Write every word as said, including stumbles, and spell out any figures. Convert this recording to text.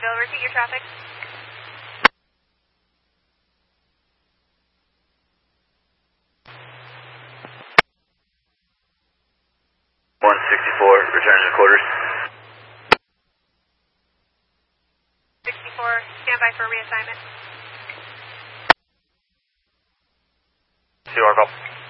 Bill, repeat your traffic. one sixty-four, returning to quarters. sixty-four, stand by for reassignment. Two R call.